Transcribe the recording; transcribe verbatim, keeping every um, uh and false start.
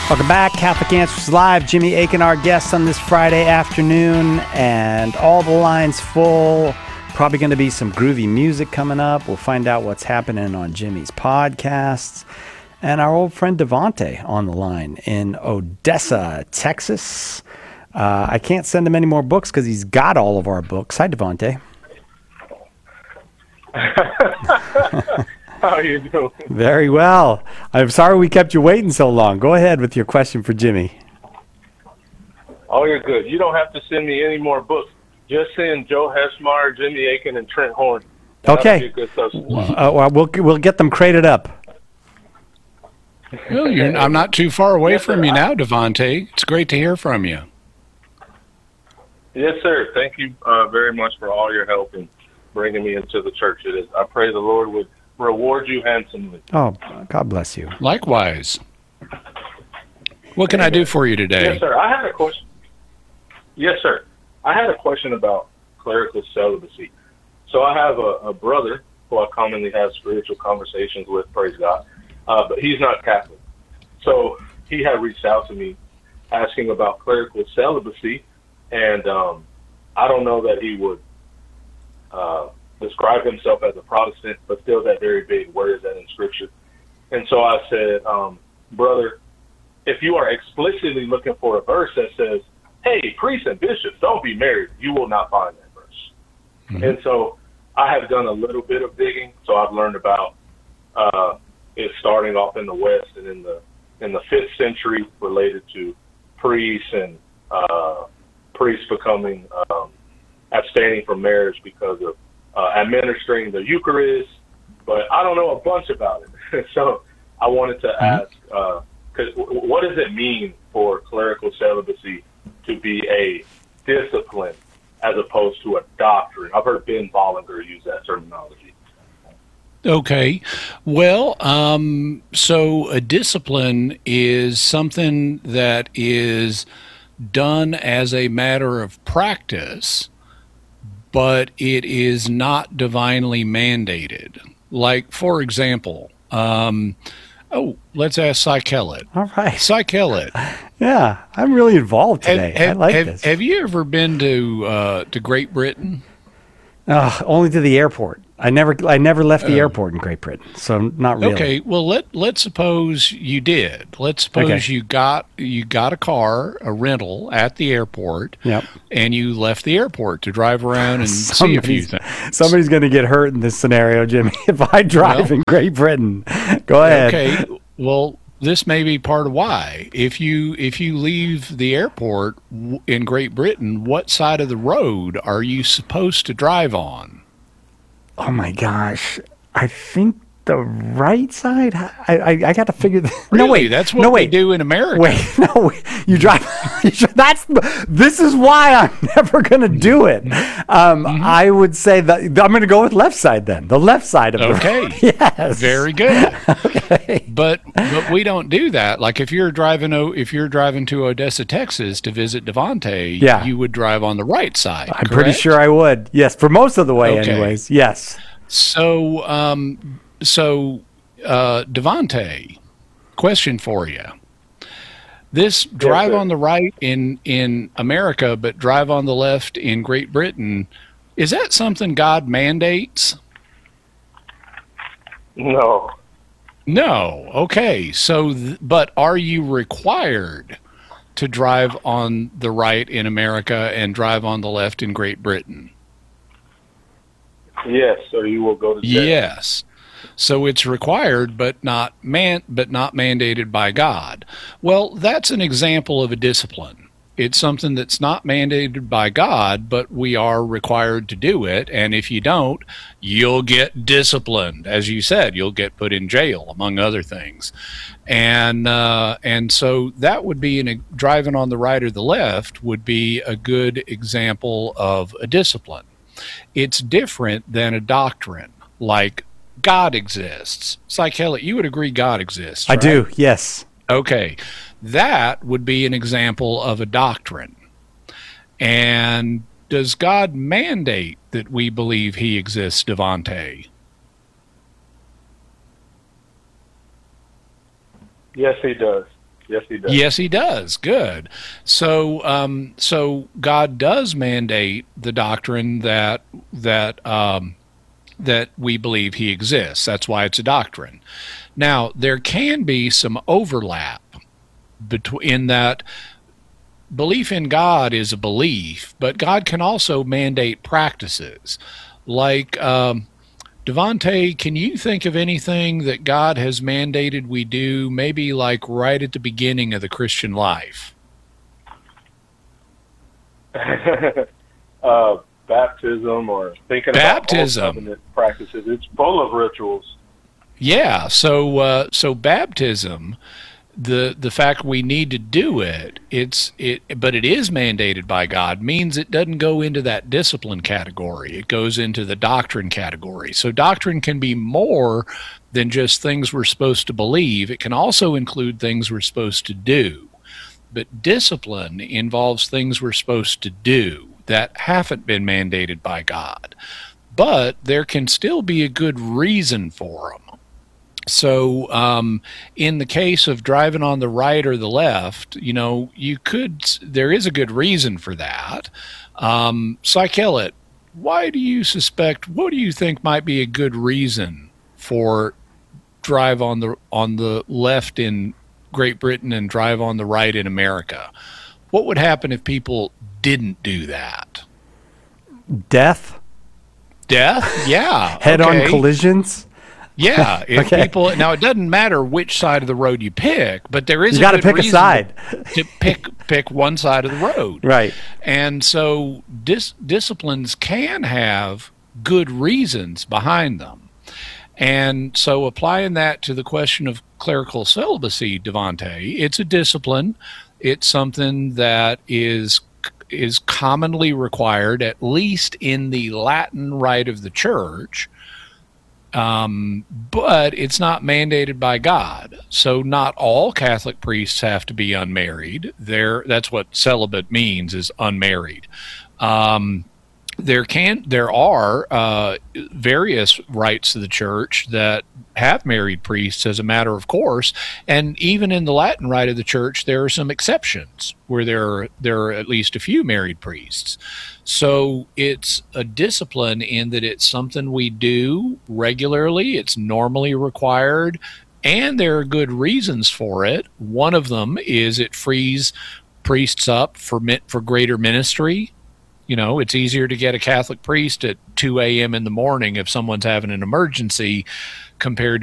Welcome back, Catholic Answers Live. Jimmy Akin, our guest on this Friday afternoon, and all the lines full. Probably going to be some groovy music coming up. We'll find out what's happening on Jimmy's podcasts. And our old friend Devontae on the line in Odessa, Texas. Uh, I can't send him any more books because he's got all of our books. Hi, Devontae. How are you doing? Very well. I'm sorry we kept you waiting so long. Go ahead with your question for Jimmy. Oh, you're good. You don't have to send me any more books. Just send Joe Hesmar, Jimmy Akin, and Trent Horn. Okay. Be a good substitute. Uh, well, we'll we'll get them crated up. Well, you're, I'm not too far away Yes, from sir. you now, Devontae. It's great to hear from you. Yes, sir. Thank you uh, very much for all your help in bringing me into the church. It is. I pray the Lord would reward you handsomely. Oh, God bless you. Likewise. What can I do for you today? Yes, sir. I had a question. Yes, sir. I had a question about clerical celibacy. So I have a, a brother who I commonly have spiritual conversations with, praise God, uh, but he's not Catholic. So he had reached out to me asking about clerical celibacy, and um, I don't know that he would uh, describe himself as a Protestant, but still that very big, where is that in Scripture? And so I said, um, brother, if you are explicitly looking for a verse that says, hey, priests and bishops, don't be married, you will not find that verse. Mm-hmm. And so I have done a little bit of digging, so I've learned about uh, it starting off in the West and in the in the fifth century related to priests and uh, priests becoming um, abstaining from marriage because of uh, administering the Eucharist. But I don't know a bunch about it. So I wanted to mm-hmm. ask, uh, 'cause w- what does it mean for clerical celibacy to be a discipline as opposed to a doctrine? I've heard Ben Bollinger use that terminology. Okay. Well, um, so a discipline is something that is done as a matter of practice, but it is not divinely mandated. Like, for example, um, oh, let's ask Cy Kellett. All right. Cy Kellett. Yeah, I'm really involved today. Have, have, I like have, this. Have you ever been to uh, to Great Britain? Uh, only to the airport. I never, I never left the Oh. airport in Great Britain, so not really. Okay, well let let's suppose you did. Let's suppose Okay. you got you got a car, a rental at the airport, Yep. and you left the airport to drive around and see a few Somebody's, things. somebody's going to get hurt in this scenario, Jimmy. If I drive Well- in Great Britain, go ahead. Okay, well this may be part of why. If you if you leave the airport w- in Great Britain, what side of the road are you supposed to drive on? Oh my gosh, I think the right side. I I, I got to figure. That. Really? No wait, That's what no, we wait. do in America. Wait, no, wait. You drive. you drive- That's this is why I'm never going to do it. Um, Mm-hmm. I would say that I'm going to go with left side then. The left side of the Okay. road. Yes. Very good. Okay. But but we don't do that. Like if you're driving o- if you're driving to Odessa, Texas to visit Devontae, Yeah. you would drive on the right side. I'm pretty correct? sure I would. Yes, for most of the way, Okay. anyways. Yes. So um so uh Devontae, question for you. This drive sir. on the right in in America, but drive on the left in Great Britain, is that something God mandates? No. No. Okay. So, th- but are you required to drive on the right in America and drive on the left in Great Britain? Yes, or you will go to jail. Yes. So it's required, but not man, but not mandated by God. Well, that's an example of a discipline. It's something that's not mandated by God, but we are required to do it. And if you don't, you'll get disciplined. As you said, you'll get put in jail, among other things. And uh, and so that would be an, driving on the right or the left would be a good example of a discipline. It's different than a doctrine, like God exists. Cy Kellett, you would agree God exists, I right? do. Yes. Okay. That would be an example of a doctrine. And does God mandate that we believe he exists, Devontae? Yes, he does. Yes, he does. Yes, he does. Good. So, um, so God does mandate the doctrine that that um, that we believe he exists. That's why it's a doctrine. Now, there can be some overlap between in that belief in God is a belief, but God can also mandate practices. Like, um, Devontae, can you think of anything that God has mandated we do, maybe like right at the beginning of the Christian life? uh, baptism or thinking Baptism. about all covenant practices. It's full of rituals. Yeah, so uh, so baptism, the the fact we need to do it, it's it, but it is mandated by God, means it doesn't go into that discipline category. It goes into the doctrine category. So doctrine can be more than just things we're supposed to believe. It can also include things we're supposed to do. But discipline involves things we're supposed to do that haven't been mandated by God. But there can still be a good reason for them. So um, in the case of driving on the right or the left, you know, you could, there is a good reason for that. Um, Psychelit, why do you suspect, what do you think might be a good reason for drive on the on the left in Great Britain and drive on the right in America? What would happen if people didn't do that? Death? Death? Yeah. Head-on okay. collisions? Yeah, if Okay. people now it doesn't matter which side of the road you pick, but there is You a got to good pick a reason side. to pick pick one side of the road. Right. And so dis- disciplines can have good reasons behind them. And so applying that to the question of clerical celibacy, Devontae, it's a discipline. It's something that is is commonly required, at least in the Latin rite of the church. Um, but it's not mandated by God. So not all Catholic priests have to be unmarried. There, that's what celibate means, is unmarried. Um, there can, there are uh, various rites of the church that have married priests as a matter of course, and even in the Latin rite of the church, there are some exceptions where there are, there are at least a few married priests. So it's a discipline in that it's something we do regularly. It's normally required, and there are good reasons for it. One of them is it frees priests up for for greater ministry. You know, it's easier to get a Catholic priest at two a.m. in the morning if someone's having an emergency compared